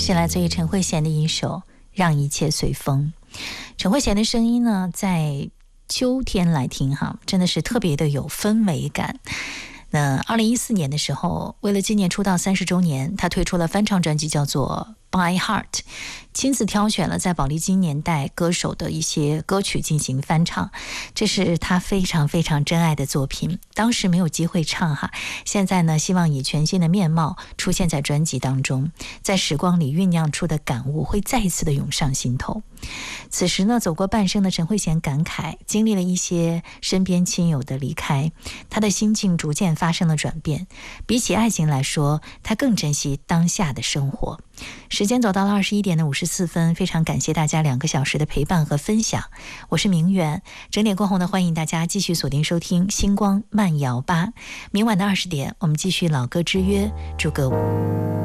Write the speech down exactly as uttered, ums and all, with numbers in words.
是来自于陈慧娴的一首《让一切随风》。陈慧娴的声音呢，在秋天来听哈，真的是特别的有氛围感。那二零一四年的时候，为了纪念出道三十周年，她推出了翻唱专辑，叫做《By Heart》，亲自挑选了在宝丽金年代歌手的一些歌曲进行翻唱，这是她非常非常珍爱的作品。当时没有机会唱哈，现在呢，希望以全新的面貌出现在专辑当中，在时光里酝酿出的感悟会再一次的涌上心头。此时呢，走过半生的陈慧娴感慨，经历了一些身边亲友的离开，她的心境逐渐发生了转变。比起爱情来说，她更珍惜当下的生活。时间走到了二十一点的五十四分，非常感谢大家两个小时的陪伴和分享。我是明媛，整点过后呢，欢迎大家继续锁定收听星光慢摇吧。明晚的二十点，我们继续老歌之约，祝各位